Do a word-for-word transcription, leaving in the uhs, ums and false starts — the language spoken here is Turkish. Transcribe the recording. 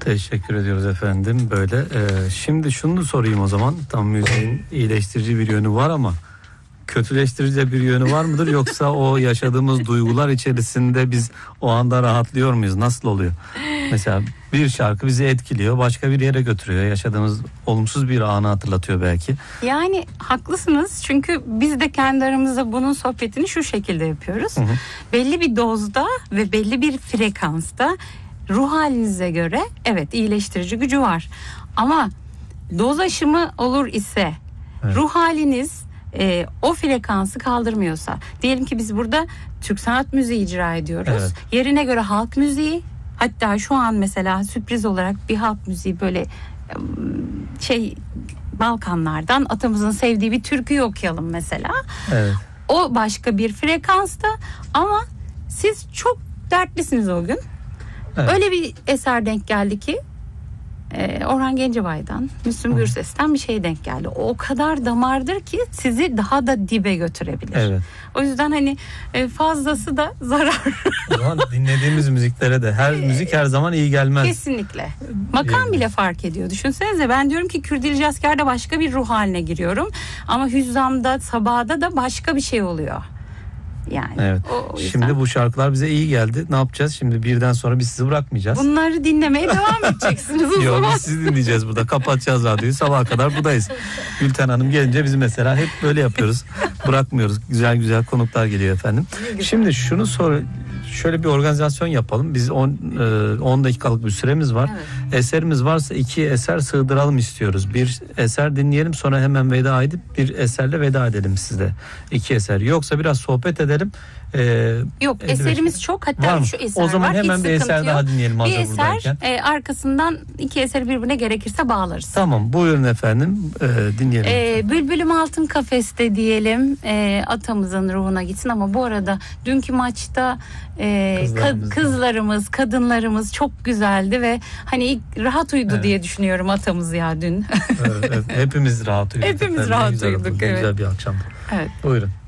Teşekkür ediyoruz efendim. Böyle ee, şimdi şunu sorayım o zaman. Tam müziğin iyileştirici bir yönü var ama kötüleştirici bir yönü var mıdır? Yoksa o yaşadığımız duygular içerisinde biz o anda rahatlıyor muyuz? Nasıl oluyor? Mesela bir şarkı bizi etkiliyor, başka bir yere götürüyor. Yaşadığımız olumsuz bir anı hatırlatıyor belki. Yani haklısınız, çünkü biz de kendi aramızda bunun sohbetini şu şekilde yapıyoruz. Hı hı. Belli bir dozda ve belli bir frekansta ruh halinize göre evet iyileştirici gücü var. Ama doz aşımı olur ise evet. ruh haliniz e, o frekansı kaldırmıyorsa, diyelim ki biz burada Türk sanat müziği icra ediyoruz. Evet. Yerine göre halk müziği, hatta şu an mesela sürpriz olarak bir halk müziği böyle şey Balkanlardan atamızın sevdiği bir türküyü okuyalım mesela. Evet. O başka bir frekansta ama siz çok dertlisiniz o gün. Evet. Öyle bir eser denk geldi ki e, Orhan Gencebay'dan, Müslüm Gürses'ten bir şey denk geldi. O, o kadar damardır ki sizi daha da dibe götürebilir. Evet. O yüzden hani e, fazlası da zarar. O zaman dinlediğimiz müziklere de her müzik her zaman iyi gelmez. Kesinlikle. Makam yani. Bile fark ediyor. Düşünsenize, ben diyorum ki Kürdili Asker'de başka bir ruh haline giriyorum. Ama Hüzzam'da, Sabah'da da başka bir şey oluyor. Yani evet. O, şimdi bu şarkılar bize iyi geldi. Ne yapacağız? Şimdi birden sonra biz sizi bırakmayacağız. Bunları dinlemeye devam edeceksiniz o Yok, zaman. biz sizi dinleyeceğiz burada. Kapatacağız radyoyu. Sabaha kadar buradayız. Gülten Hanım gelince biz mesela hep böyle yapıyoruz. Bırakmıyoruz. Güzel güzel konuklar geliyor efendim. Şimdi şunu sor. Şöyle bir organizasyon yapalım. Biz on dakikalık bir süremiz var. Evet. Eserimiz varsa iki eser sığdıralım istiyoruz. Bir eser dinleyelim, sonra hemen veda edip bir eserle veda edelim sizde. İki eser. Yoksa biraz sohbet edelim. Ee, Yok, eserimiz çok, hatta şu eser var. O zaman var. hemen Hiç bir eser yok. daha dinleyelim hazır bir eser, buradayken. E, arkasından iki eseri birbirine gerekirse bağlarız. Tamam, buyurun efendim, e, dinleyelim. E, Bülbülüm Altın Kafeste diyelim, e, atamızın ruhuna gitsin. Ama bu arada dünkü maçta e, kızlarımız, ka- kızlarımız kadınlarımız çok güzeldi ve hani ilk rahat uyudu evet. diye düşünüyorum atamız ya dün. Evet, evet, hepimiz rahat uyuduk. Hepimiz rahat uyuduk. Evet. Güzel bir akşamdı. Evet. Buyurun.